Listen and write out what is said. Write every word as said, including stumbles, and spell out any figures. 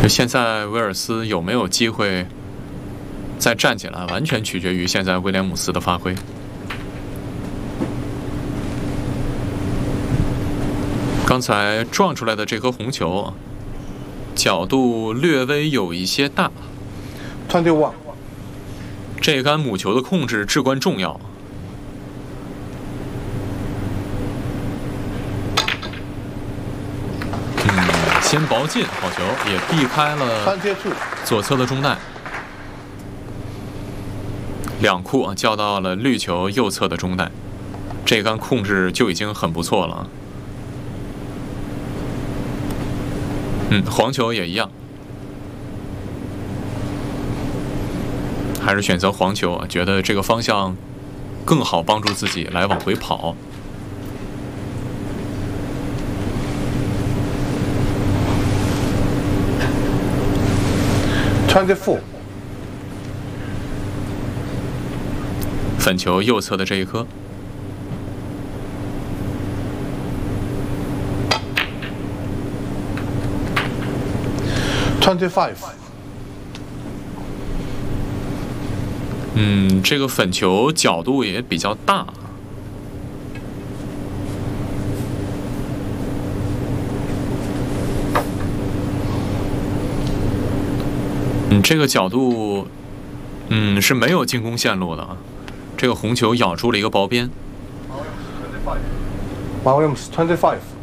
现在威尔斯有没有机会再站起来，完全取决于现在威廉姆斯的发挥。刚才撞出来的这颗红球，角度略微有一些大。 twenty-one。 这杆母球的控制至关重要。嗯，先薄进，好球，也避开了左侧的中带。两库啊，叫到了绿球右侧的中带，这杆控制就已经很不错了。嗯，黄球也一样。还是选择黄球啊，觉得这个方向更好帮助自己来往回跑。 twenty-four。 粉球右侧的这一颗。 twenty-five。 嗯，这个粉球角度也比较大。嗯，这个角度，嗯，是没有进攻线路的。这个红球咬住了一个薄边。 Williams twenty-five。